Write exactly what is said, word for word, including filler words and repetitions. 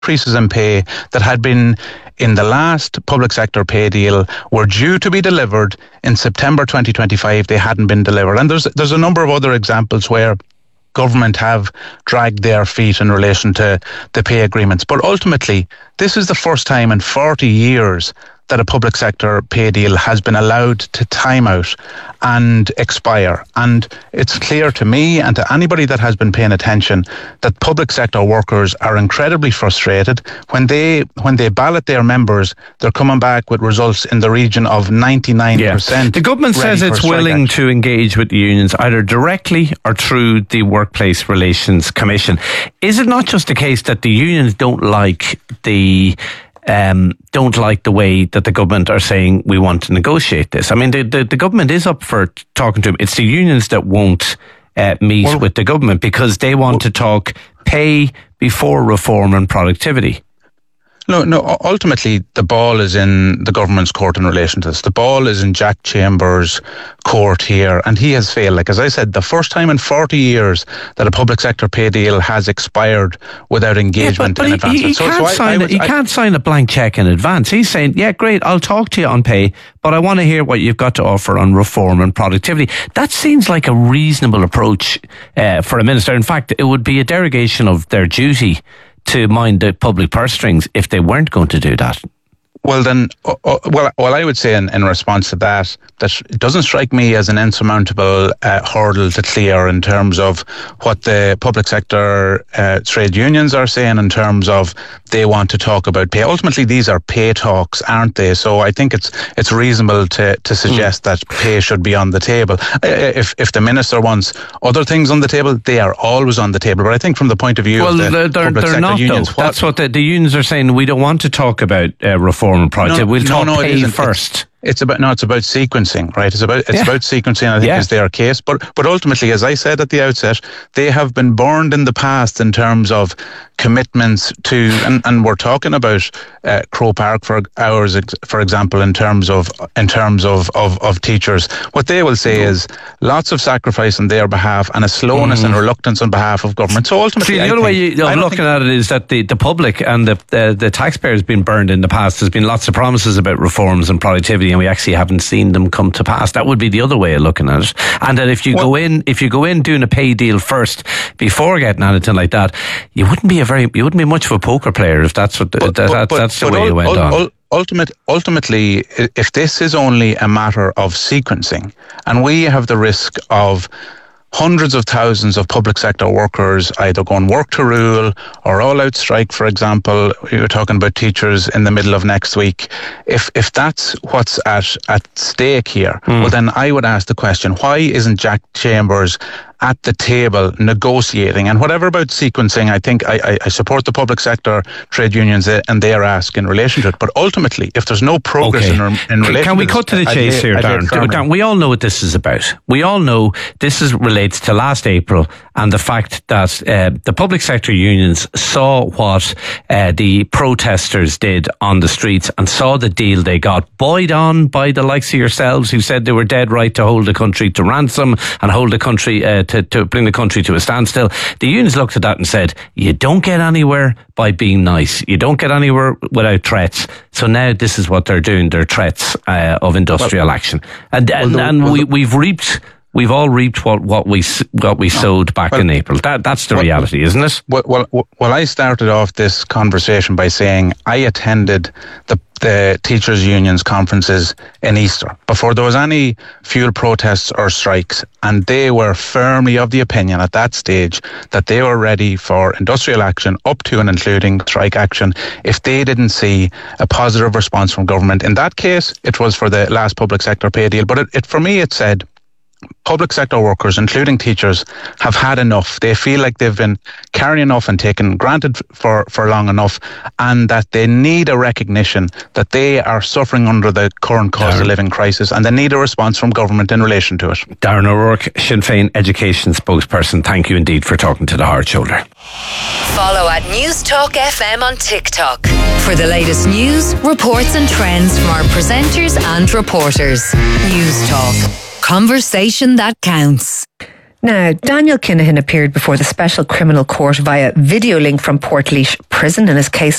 increases in pay that had been in the last public sector pay deal were due to be delivered in September twenty twenty-five. They hadn't been delivered. And there's there's a number of other examples where government have dragged their feet in relation to the pay agreements. But ultimately, this is the first time in forty years that a public sector pay deal has been allowed to time out and expire. And it's clear to me and to anybody that has been paying attention that public sector workers are incredibly frustrated. When they when they ballot their members, they're coming back with results in the region of ninety-nine percent. Yeah. The government says it's willing to engage with the unions either directly or through the Workplace Relations Commission. Is it not just a case that the unions don't like the Um, don't like the way that the government are saying we want to negotiate this? I mean, the, the, the government is up for talking to them. It's the unions that won't uh, meet well, with the government because they want well, to talk pay before reform and productivity. No, no. Ultimately, the ball is in the government's court in relation to this. The ball is in Jack Chambers' court here, and he has failed. Like, as I said, the first time in forty years that a public sector pay deal has expired without engagement yeah, but, but in advance. He, he, so, can't, so sign I, I a, was, he I, can't sign a blank check in advance. He's saying, yeah, great, I'll talk to you on pay, but I want to hear what you've got to offer on reform and productivity. That seems like a reasonable approach uh, for a minister. In fact, it would be a derogation of their duty to mind the public purse strings if they weren't going to do that. Well, then, uh, uh, well, well, I would say in, in response to that, that it doesn't strike me as an insurmountable uh, hurdle to clear in terms of what the public sector uh, trade unions are saying in terms of they want to talk about pay. Ultimately, these are pay talks, aren't they? So I think it's it's reasonable to, to suggest mm. that pay should be on the table. If if the minister wants other things on the table, they are always on the table. But I think from the point of view well, of the they're, they're, public they're sector not, unions, though. That's what the, the unions are saying. We don't want to talk about uh, reform and productivity. No, we'll talk no, no, pay first. It's, It's about no. It's about sequencing, right? It's about it's yeah. about sequencing. I think yeah. is their case, but but ultimately, as I said at the outset, they have been burned in the past in terms of commitments to, and, and we're talking about uh, Croke Park for hours, for example, in terms of in terms of, of, of teachers. What they will say is lots of sacrifice on their behalf and a slowness mm. and reluctance on behalf of government. So ultimately, See, the I other think, way you, I'm looking at it is that the, the public and the, the the taxpayers have been burned in the past. There's been lots of promises about reforms and productivity, and we actually haven't seen them come to pass. That would be the other way of looking at it. And that if you well, go in, if you go in doing a pay deal first before getting anything like that, you wouldn't be a very, you wouldn't be much of a poker player if that's what but, that, but, that, that's but, the way ul- you went ul- on. Ul- Ultimate, ultimately, if this is only a matter of sequencing, and we have the risk of hundreds of thousands of public sector workers either going work to rule or all out strike, for example, you're talking about teachers in the middle of next week. If if that's what's at, at stake here, mm. well then I would ask the question, why isn't Jack Chambers at the table negotiating? And whatever about sequencing, I think I, I support the public sector trade unions and their ask in relation to it. But ultimately, if there's no progress okay. in, in relation Can we to cut this, to the I'd chase lay, here, I'd Darren? Darren? We all know what this is about. We all know this is relates to last April and the fact that uh, the public sector unions saw what uh, the protesters did on the streets and saw the deal they got, buoyed on by the likes of yourselves who said they were dead right to hold the country to ransom and hold the country uh, to, to bring the country to a standstill. The unions looked at that and said, you don't get anywhere by being nice. You don't get anywhere without threats. So now this is what they're doing. They're threats uh, of industrial well, action. And, well, and, the, and well, we, we've reaped... We've all reaped what, what we what we sowed back well, in April. That that's the well, reality, isn't it? Well, well, well, I started off this conversation by saying I attended the the teachers' unions conferences in Easter before there was any fuel protests or strikes, and they were firmly of the opinion at that stage that they were ready for industrial action up to and including strike action if they didn't see a positive response from government. In that case, it was for the last public sector pay deal, but it, it for me it said public sector workers, including teachers, have had enough. They feel like they've been carrying enough and taken granted for, for long enough, and that they need a recognition that they are suffering under the current cost Darren. of living crisis, and they need a response from government in relation to it. Darren O'Rourke, Sinn Féin education spokesperson, thank you indeed for talking to The Hard Shoulder. Follow at News Talk F M on TikTok for the latest news, reports and trends from our presenters and reporters. News Talk. Conversation that counts. Now, Daniel Kinahan appeared before the Special Criminal Court via video link from Portlaoise Prison in his case